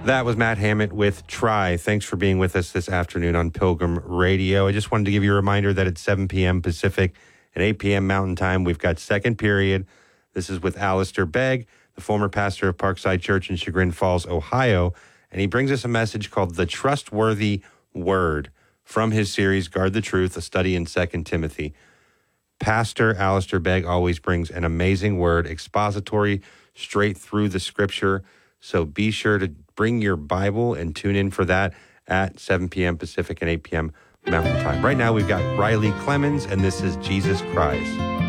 That was Matt Hammett with Try. Thanks for being with us this afternoon on Pilgrim Radio. I just wanted to give you a reminder that at 7 p.m. Pacific and 8 p.m. Mountain Time, we've got Second Period. This is with Alistair Begg, the former pastor of Parkside Church in Chagrin Falls, Ohio, and he brings us a message called The Trustworthy Word from his series, Guard the Truth, a study in 2 Timothy. Pastor Alistair Begg always brings an amazing word, expository, straight through the Scripture. So be sure to bring your Bible and tune in for that at 7 p.m. Pacific and 8 p.m. Mountain Time. Right now, we've got Riley Clemens, and this is Jesus Christ.